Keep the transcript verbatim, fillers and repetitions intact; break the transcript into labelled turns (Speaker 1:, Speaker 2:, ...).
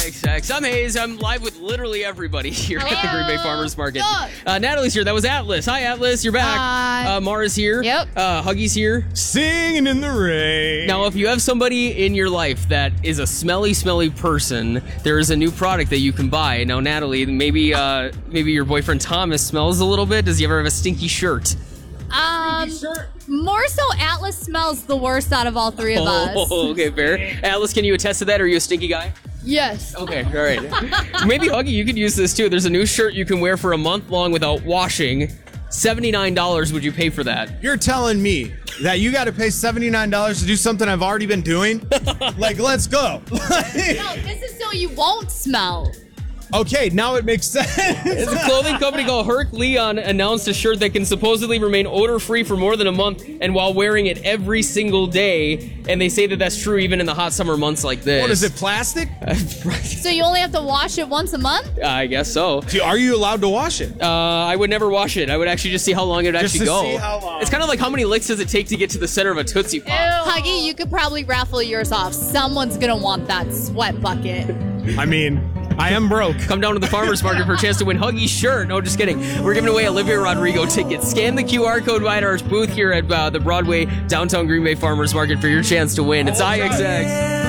Speaker 1: X X. I'm Hayes. I'm live with literally everybody here at the Green Bay Farmers Market.
Speaker 2: Look.
Speaker 1: Uh, Natalie's here. That was Atlas. Hi, Atlas. You're back.
Speaker 2: Hi.
Speaker 1: Uh, Mara's here.
Speaker 2: Yep.
Speaker 1: Uh, Huggy's here.
Speaker 3: Singing in the rain.
Speaker 1: Now, if you have somebody in your life that is a smelly, smelly person, there is a new product that you can buy. Now, Natalie, maybe uh, maybe your boyfriend Thomas smells a little bit. Does he ever have a stinky shirt?
Speaker 2: Um, more so Atlas smells the worst out of all three of us.
Speaker 1: Oh, okay, fair. Atlas, can you attest to that? Are you a stinky guy?
Speaker 2: Yes.
Speaker 1: Okay, all right. Maybe, Huggy, you could use this too. There's a new shirt you can wear for a month long without washing. seventy-nine dollars, would you pay for that?
Speaker 3: You're telling me that you got to pay seventy-nine dollars to do something I've already been doing? Like, let's go.
Speaker 2: No, this is so you won't smell.
Speaker 3: Okay, now it makes sense.
Speaker 1: It's a clothing company called Herc Leon announced a shirt that can supposedly remain odor-free for more than a month and while wearing it every single day. And they say that that's true even in the hot summer months like this.
Speaker 3: What is it, plastic?
Speaker 2: So you only have to wash it once a month?
Speaker 1: I guess so.
Speaker 3: Do- Are you allowed to wash it?
Speaker 1: Uh, I would never wash it. I would actually just see how long it would
Speaker 3: Just
Speaker 1: actually
Speaker 3: to
Speaker 1: go.
Speaker 3: see how long.
Speaker 1: It's kind of like how many licks does it take to get to the center of a Tootsie Pop?
Speaker 2: Huggy, you could probably raffle yours off. Someone's gonna want that sweat bucket.
Speaker 3: I mean, I am broke.
Speaker 1: Come down to the farmer's market for a chance to win Huggy's shirt. No, just kidding. We're giving away Olivia Rodrigo tickets. Scan the Q R code right at our booth here at uh, the Broadway Downtown Green Bay Farmer's Market for your chance to win. It's I X X.